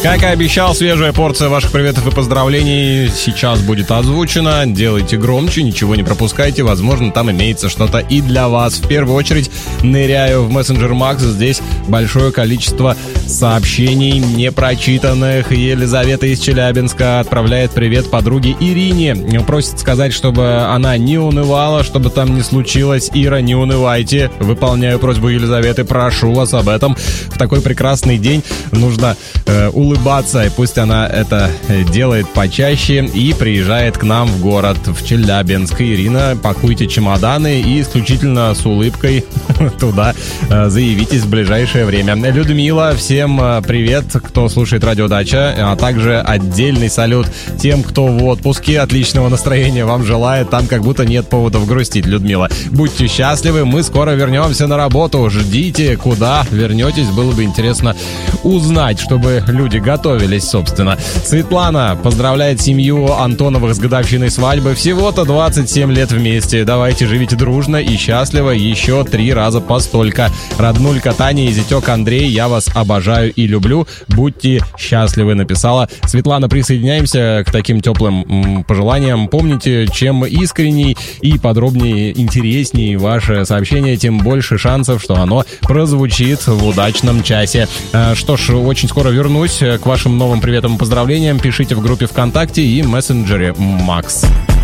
Как и обещал, свежая порция ваших приветов и поздравлений сейчас будет озвучена. Делайте громче, ничего не пропускайте. Возможно, там имеется что-то и для вас. В первую очередь ныряю в мессенджер Макс. Здесь большое количество сообщений непрочитанных. Елизавета из Челябинска отправляет привет подруге Ирине. Просит сказать, чтобы она не унывала, чтобы там не случилось. Ира, не унывайте. Выполняю просьбу Елизаветы, прошу вас об этом. В такой прекрасный день нужно улыбаться, и пусть она это делает почаще и приезжает к нам в город, в Челябинск. Ирина, пакуйте чемоданы и исключительно с улыбкой туда заявитесь в ближайшее время. Людмила, всем привет, кто слушает Радио Дача, а также отдельный салют тем, кто в отпуске. Отличного настроения вам желает, там как будто нет поводов грустить, Людмила. Будьте счастливы, мы скоро вернемся на работу. Ждите, куда вернетесь, было бы интересно узнать, чтобы люди готовились, собственно. Светлана поздравляет семью Антоновых с годовщиной свадьбы. Всего-то 27 лет вместе. Давайте живите дружно и счастливо еще 3 раза по столько. Роднулька Таня и зятек Андрей, я вас обожаю и люблю. Будьте счастливы, написала Светлана. Присоединяемся к таким теплым пожеланиям. Помните, чем искренней и подробнее, интереснее ваше сообщение, тем больше шансов, что оно прозвучит в удачном часе. Что ж, очень скоро вернусь к вашим новым приветам и поздравлениям. Пишите в группе ВКонтакте и мессенджере Макс.